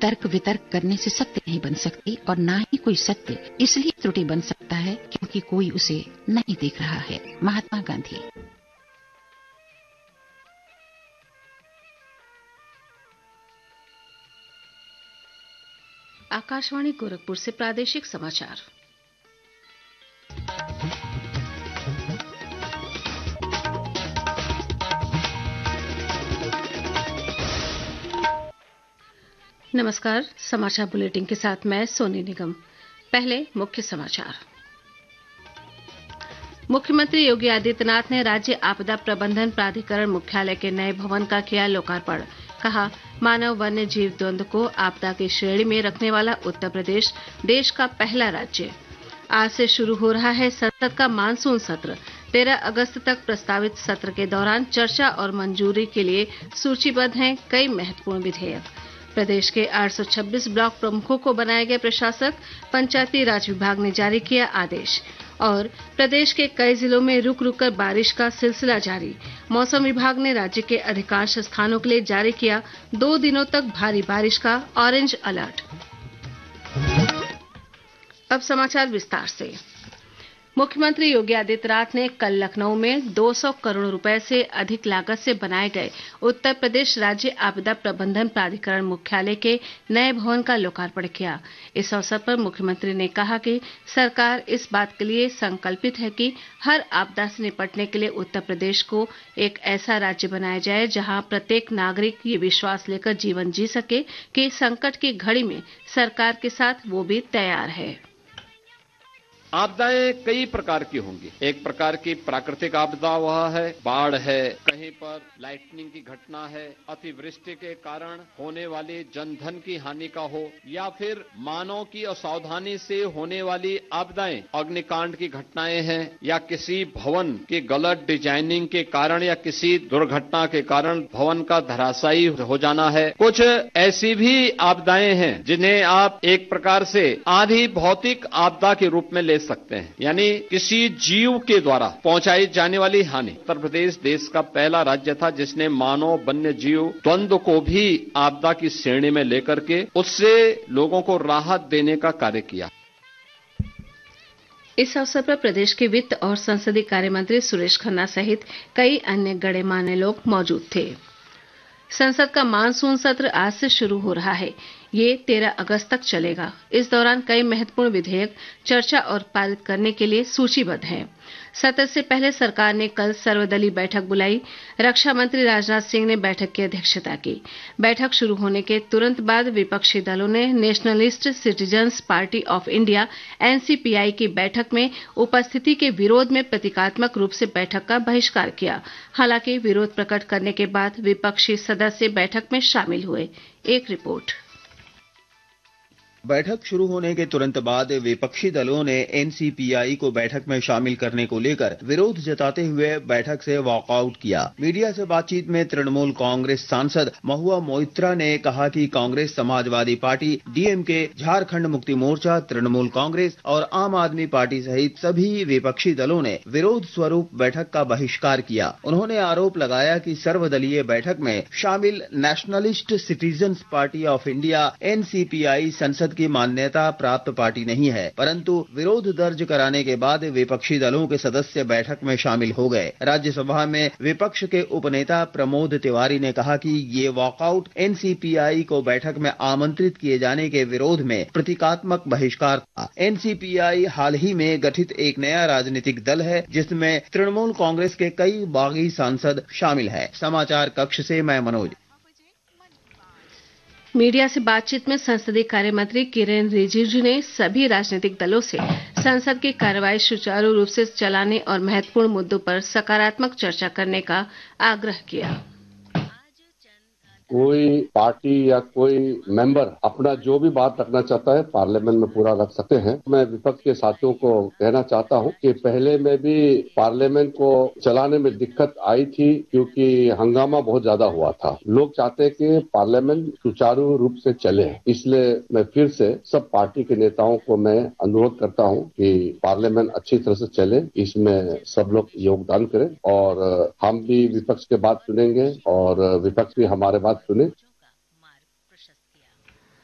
तर्क वितर्क करने से सत्य नहीं बन सकती और ना ही कोई सत्य इसलिए त्रुटि बन सकता है क्योंकि कोई उसे नहीं देख रहा है। महात्मा गांधी। आकाशवाणी गोरखपुर से प्रादेशिक समाचार। नमस्कार, समाचार बुलेटिन के साथ मैं सोनी निगम। पहले मुख्य समाचार। मुख्यमंत्री योगी आदित्यनाथ ने राज्य आपदा प्रबंधन प्राधिकरण मुख्यालय के नए भवन का किया लोकार्पण। कहा, मानव वन्य जीव द्वंद्व को आपदा की श्रेणी में रखने वाला उत्तर प्रदेश देश का पहला राज्य। आज से शुरू हो रहा है संसद का मानसून सत्र। 13 अगस्त तक प्रस्तावित सत्र के दौरान चर्चा और मंजूरी के लिए सूचीबद्ध हैं कई महत्वपूर्ण विधेयक। प्रदेश के 826 ब्लॉक प्रमुखों को बनाए गए प्रशासक। पंचायती राज विभाग ने जारी किया आदेश। और प्रदेश के कई जिलों में रुक रुक कर बारिश का सिलसिला जारी। मौसम विभाग ने राज्य के अधिकांश स्थानों के लिए जारी किया 2 दिनों तक भारी बारिश का ऑरेंज अलर्ट। अब समाचार विस्तार से। मुख्यमंत्री योगी आदित्यनाथ ने कल लखनऊ में 200 करोड़ रुपए से अधिक लागत से बनाए गए उत्तर प्रदेश राज्य आपदा प्रबंधन प्राधिकरण मुख्यालय के नए भवन का लोकार्पण किया। इस अवसर पर मुख्यमंत्री ने कहा कि सरकार इस बात के लिए संकल्पित है कि हर आपदा से निपटने के लिए उत्तर प्रदेश को एक ऐसा राज्य बनाया जाए जहां प्रत्येक नागरिक ये विश्वास लेकर जीवन जी सके कि संकट की घड़ी में सरकार के साथ वो भी तैयार है। आपदाएं कई प्रकार की होंगी। एक प्रकार की प्राकृतिक आपदा वह है, बाढ़ है, कहीं पर लाइटनिंग की घटना है, अतिवृष्टि के कारण होने वाली जनधन की हानि का हो, या फिर मानव की असावधानी से होने वाली आपदाएं, अग्निकांड की घटनाएं हैं, या किसी भवन की गलत डिजाइनिंग के कारण या किसी दुर्घटना के कारण भवन का धराशायी हो जाना है। कुछ ऐसी भी आपदाएं हैं जिन्हें आप एक प्रकार से आधी भौतिक आपदा के रूप में ले सकते हैं, यानी किसी जीव के द्वारा पहुंचाई जाने वाली हानि। उत्तर प्रदेश देश का पहला राज्य था जिसने मानव वन्य जीव द्वंद्व को भी आपदा की श्रेणी में लेकर के उससे लोगों को राहत देने का कार्य किया। इस अवसर पर प्रदेश के वित्त और संसदीय कार्य मंत्री सुरेश खन्ना सहित कई अन्य गणमान्य लोग मौजूद थे। संसद का मानसून सत्र आज से शुरू हो रहा है। ये 13 अगस्त तक चलेगा। इस दौरान कई महत्वपूर्ण विधेयक चर्चा और पारित करने के लिए सूचीबद्ध हैं। सत्र से पहले सरकार ने कल सर्वदलीय बैठक बुलाई। रक्षा मंत्री राजनाथ सिंह ने बैठक की अध्यक्षता की। बैठक शुरू होने के तुरंत बाद विपक्षी दलों ने nationalist citizens party of India NCPI की बैठक में उपस्थिति के विरोध में प्रतीकात्मक रूप से बैठक का बहिष्कार किया। हालांकि विरोध प्रकट करने के बाद विपक्षी सदस्य बैठक में शामिल हुए। एक रिपोर्ट। बैठक शुरू होने के तुरंत बाद विपक्षी दलों ने एनसीपीआई को बैठक में शामिल करने को लेकर विरोध जताते हुए बैठक से वॉकआउट किया। मीडिया से बातचीत में तृणमूल कांग्रेस सांसद महुआ मोइत्रा ने कहा कि कांग्रेस, समाजवादी पार्टी, डीएमके, झारखंड मुक्ति मोर्चा, तृणमूल कांग्रेस और आम आदमी पार्टी सहित सभी विपक्षी दलों ने विरोध स्वरूप बैठक का बहिष्कार किया। उन्होंने आरोप लगाया कि सर्वदलीय बैठक में शामिल nationalist citizens party of India NCPI संसद की मान्यता प्राप्त पार्टी नहीं है, परंतु विरोध दर्ज कराने के बाद विपक्षी दलों के सदस्य बैठक में शामिल हो गए। राज्यसभा में विपक्ष के उपनेता प्रमोद तिवारी ने कहा कि ये वॉकआउट एनसीपीआई को बैठक में आमंत्रित किए जाने के विरोध में प्रतीकात्मक बहिष्कार था। एनसीपीआई हाल ही में गठित एक नया राजनीतिक दल है जिसमें तृणमूल कांग्रेस के कई बागी सांसद शामिल है। समाचार कक्ष से मैं मनोज। मीडिया से बातचीत में संसदीय कार्य मंत्री किरेन रिजिजू ने सभी राजनीतिक दलों से संसद की कार्रवाई सुचारू रूप से चलाने और महत्वपूर्ण मुद्दों पर सकारात्मक चर्चा करने का आग्रह किया। कोई पार्टी या कोई मेंबर अपना जो भी बात रखना चाहता है पार्लियामेंट में पूरा रख सकते हैं। मैं विपक्ष के साथियों को कहना चाहता हूं कि पहले में भी पार्लियामेंट को चलाने में दिक्कत आई थी क्योंकि हंगामा बहुत ज्यादा हुआ था। लोग चाहते हैं कि पार्लियामेंट सुचारू रूप से चले, इसलिए मैं फिर से सब पार्टी के नेताओं को मैं अनुरोध करता हूं कि पार्लियामेंट अच्छी तरह से चले, इसमें सब लोग योगदान करें और हम भी विपक्ष के बात सुनेंगे और विपक्ष भी हमारे बात सुने।